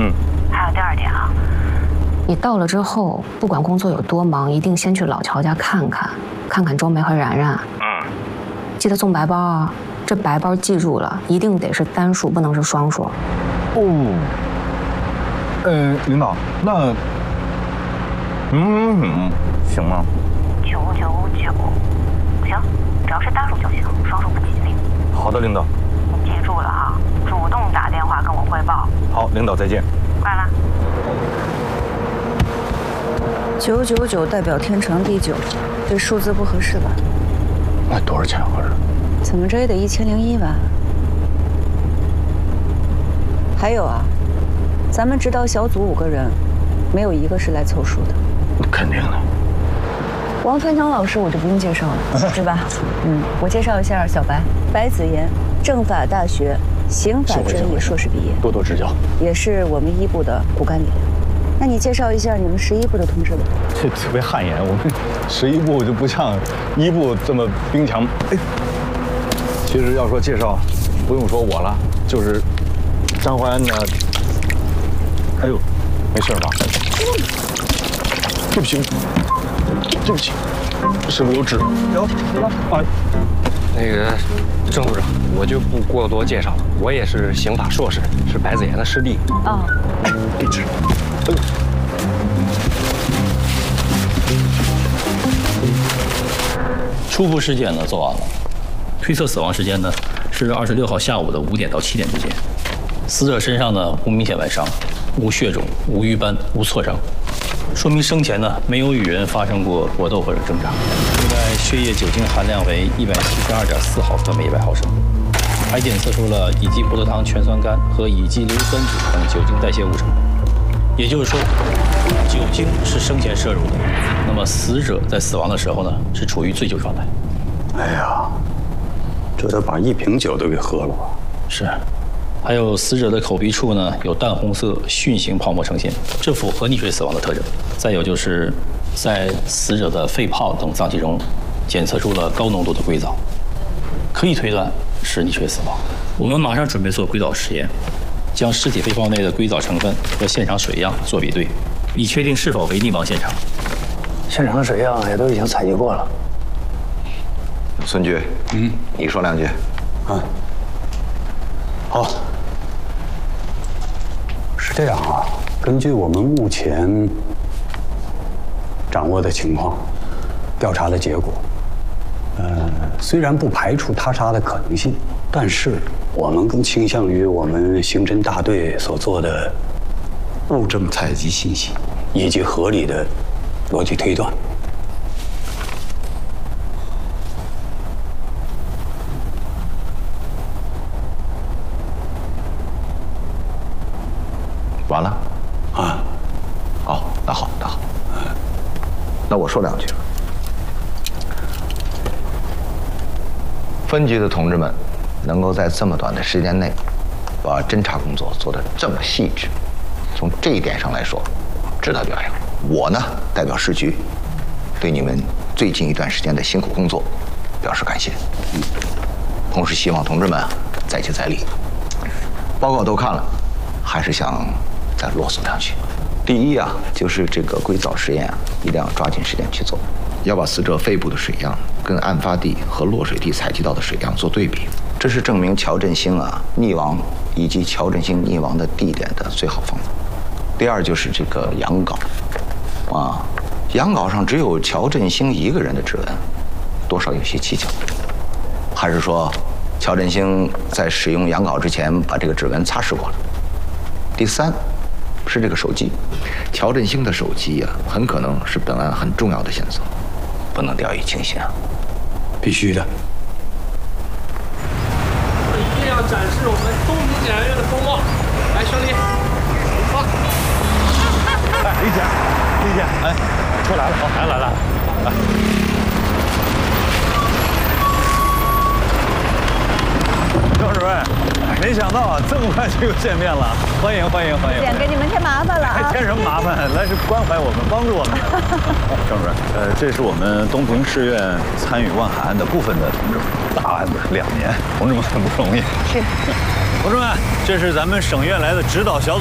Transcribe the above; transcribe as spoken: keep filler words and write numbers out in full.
嗯。 还有第二点啊，你到了之后，不管工作有多忙，一定先去老乔家看看，看看周梅和然然。嗯。记得送白包啊，这白包记住了，一定得是单数，不能是双数。 哦。嗯，领导，那，嗯嗯，行吗？ 九九九，行，只要是单数就行，双数不吉利。 好的，领导。 你记住了哈，主动打电话跟我汇报。 好，领导再见。 挂了。 九九九代表天长地久，这数字不合适吧？ 那多少钱合适？ 怎么着也得一千零一吧。还有啊，咱们指导小组五个人，没有一个是来凑数的。 肯定的。 王团长老师我就不用介绍了，是吧？嗯，我介绍一下小白，白子妍，政法大学刑法专业硕士毕业， 多多指教。 也是我们一部的骨干力量。那你介绍一下你们十一部的同志吧。 这特别汗颜，我们十一部就不像一部这么兵强。哎，其实要说介绍，不用说我了，就是张淮安的。哎呦，没事吧？对不起，对不起，是不是有纸？有，啊， 那个郑组长，我就不过多介绍了。我也是刑法硕士，是白子妍的师弟。 哦， 哎，给纸。 初步尸检呢做完了，推测死亡时间呢是二十六号下午的五点到七点之间。死者身上呢无明显外伤，无血肿，无瘀斑，无挫伤，说明生前呢没有与人发生过搏斗或者挣扎。另外，血液酒精含量为一百七十二点四毫克每一百毫升，还检测出了乙基葡萄糖全酸苷和乙基硫酸酯等酒精代谢物成分。也就是说，酒精是生前摄入的，那么死者在死亡的时候呢是处于醉酒状态。 哎呀，这得把一瓶酒都给喝了吧？ 是。还有死者的口鼻处呢有淡红色蕈形泡沫呈现，这符合溺水死亡的特征。再有就是在死者的肺泡等脏器中检测出了高浓度的硅藻，可以推断是溺水死亡。我们马上准备做硅藻实验，将尸体肺泡内的硅藻成分和现场水样做比对，以确定是否为溺亡现场。 现场的水样也都已经采集过了。 孙局，嗯，你说两句。 啊，好。是这样啊，根据我们目前掌握的情况，调查的结果，呃，虽然不排除他杀的可能性，但是我们更倾向于我们刑侦大队所做的物证采集信息以及合理的逻辑推断。 完了， 啊， 好，那好，那好，那我说两句。分局的同志们能够在这么短的时间内把侦查工作做得这么细致，从这一点上来说，值得表扬。我呢，代表市局，对你们最近一段时间的辛苦工作表示感谢。嗯，同时希望同志们再接再厉。报告都看了，还是想再啰嗦两句。第一啊，就是这个硅藻实验啊，一定要抓紧时间去做，要把死者肺部的水样跟案发地和落水地采集到的水样做对比，这是证明乔振兴啊溺亡以及乔振兴溺亡的地点的最好方法。第二就是这个羊羔，啊，羊羔上只有乔振兴一个人的指纹，多少有些蹊跷。还是说，乔振兴在使用羊羔之前把这个指纹擦拭过了？第三，是这个手机，乔振兴的手机呀、啊，很可能是本案很重要的线索，不能掉以轻心啊。 必须的。 一定要展示我们东平检察院的风貌。来，兄弟，走。 哎，李姐，李姐，哎，车来了，好，来来来，来。赵主任，没想到啊，这么快就又见面了，欢迎欢迎欢迎！ 点给你们添麻烦了啊！ 还添什么麻烦？来是关怀我们，帮助我们。赵主任，呃，这是我们东平市院参与万海案的部分的同志们，大案子两年，同志们很不容易。 是。 同志们，这是咱们省院来的指导小组。